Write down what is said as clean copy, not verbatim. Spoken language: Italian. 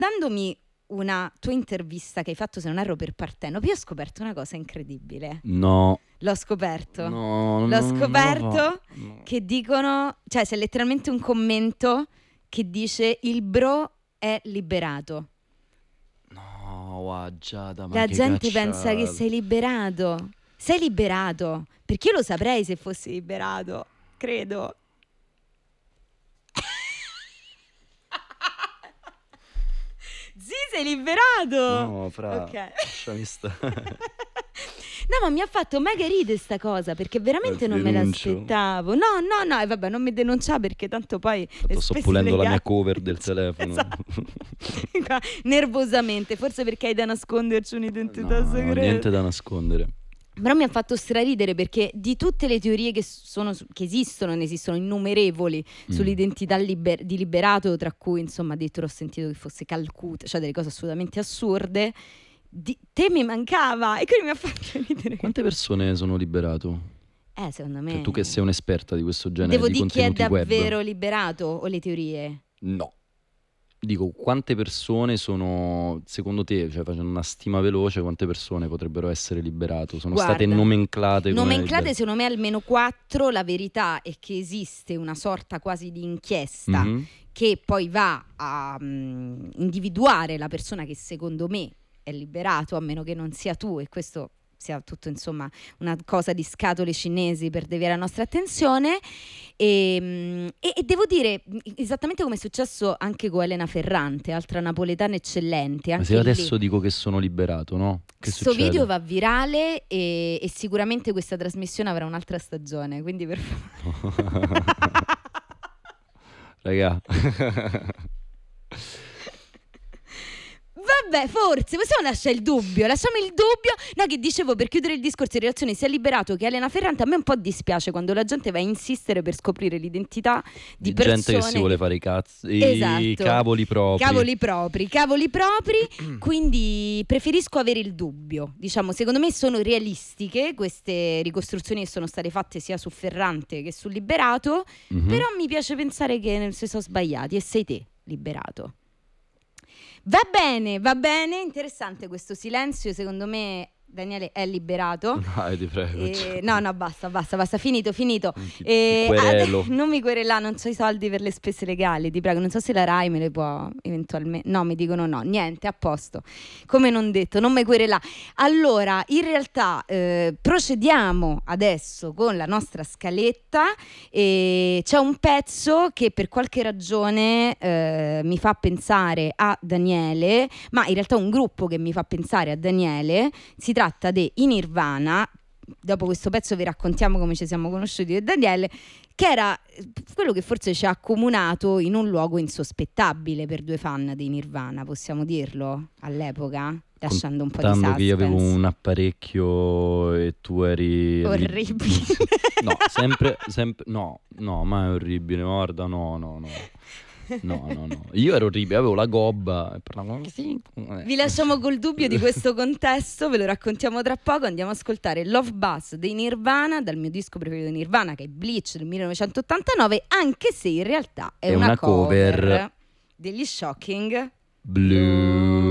guardandomi una tua intervista che hai fatto, se non erro, per Partenope, io ho scoperto una cosa incredibile. No. L'ho scoperto. No, L'ho non scoperto no. che dicono, cioè c'è letteralmente un commento che dice il bro è liberato. No, Giada, ma La che gente cacciata. pensa che sei liberato. Sei liberato. Perché io lo saprei se fossi liberato, credo. Sì, sei liberato. No, fra, Ok. lasciami stare. No, ma mi ha fatto mega ridere sta cosa, perché veramente non me denuncio. l'aspettavo. No, e vabbè, non mi denuncia perché tanto poi le Sto spese pulendo la legali. mia cover del telefono. Esatto. Nervosamente, forse perché hai da nasconderci un'identità No, segreta. niente da nascondere. Però mi ha fatto straridere perché di tutte le teorie che esistono, ne esistono innumerevoli sull'identità di Liberato, tra cui insomma addirittura ho sentito che fosse Calcutta, cioè delle cose assolutamente assurde. Te mi mancava e quindi mi ha fatto ridere. Quante persone sono liberato? Secondo me. Cioè, tu che sei un'esperta di questo genere Devo di dire chi è contenuti web. davvero liberato o le teorie? No. Dico, quante persone sono, secondo te, cioè facendo una stima veloce, quante persone potrebbero essere liberate? Sono state nomenclate come Nomenclate secondo me almeno 4. La verità è che esiste una sorta quasi di inchiesta che poi va a individuare la persona che secondo me è liberato, a meno che non sia tu, e questo sia tutto insomma una cosa di scatole cinesi per deviare la nostra attenzione, e devo dire esattamente come è successo anche con Elena Ferrante, altra napoletana eccellente. Ma se io adesso dico che sono liberato, no? Che Questo succede? video va virale e sicuramente questa trasmissione avrà un'altra stagione, quindi per favore. Raga. Vabbè, forse possiamo lasciare il dubbio. Lasciamo il dubbio. No, che dicevo, per chiudere il discorso in relazione sia Liberato che Elena Ferrante, a me un po' dispiace quando la gente va a insistere per scoprire l'identità di persone, gente che si vuole fare i Esatto. cavoli propri. Cavoli propri. Quindi preferisco avere il dubbio. Diciamo, secondo me sono realistiche queste ricostruzioni che sono state fatte sia su Ferrante che su Liberato. Però mi piace pensare che si sono sbagliati e sei te, Liberato. Va bene, interessante questo silenzio, secondo me Daniele è liberato. Dai, ti prego. No, basta, finito. Querelo. Non mi querela, non c'ho i soldi per le spese legali, ti prego, non so se la Rai me le può eventualmente. No, mi dicono no, niente, a posto. Come non detto, non mi querela. Allora, in realtà procediamo adesso con la nostra scaletta e c'è un pezzo che per qualche ragione mi fa pensare a Daniele, ma in realtà un gruppo che mi fa pensare a Daniele. Si tratta di I Nirvana. Dopo questo pezzo vi raccontiamo come ci siamo conosciuti io e Daniele, che era quello che forse ci ha accomunato in un luogo insospettabile per due fan dei Nirvana, possiamo dirlo, all'epoca, lasciando un po' di suspense. Che io avevo un apparecchio e tu eri orribile. No, sempre no, ma è orribile, guarda, no. No. Io ero orribile, avevo la gobba e parlavo così. Vi lasciamo col dubbio di questo contesto, ve lo raccontiamo tra poco. Andiamo ad ascoltare Love Buzz dei Nirvana, dal mio disco preferito di Nirvana, che è Bleach del 1989, anche se in realtà è una cover degli Shocking Blue.